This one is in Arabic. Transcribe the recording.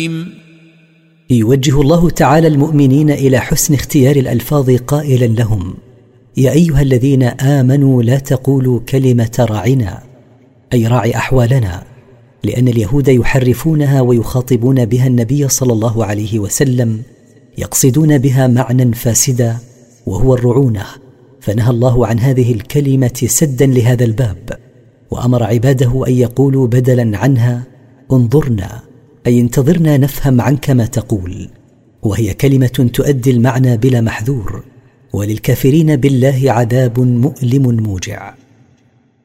يوجه الله تعالى المؤمنين إلى حسن اختيار الألفاظ قائلا لهم: يا أيها الذين آمنوا لا تقولوا كلمة راعنا، أي راعي أحوالنا، لأن اليهود يحرفونها ويخاطبون بها النبي صلى الله عليه وسلم، يقصدون بها معنى فاسدا وهو الرعونة، فنهى الله عن هذه الكلمة سدا لهذا الباب، وأمر عباده أن يقولوا بدلا عنها: انظرنا، أي انتظرنا نفهم عنك ما تقول، وهي كلمة تؤدي المعنى بلا محذور، وللكافرين بالله عذاب مؤلم موجع.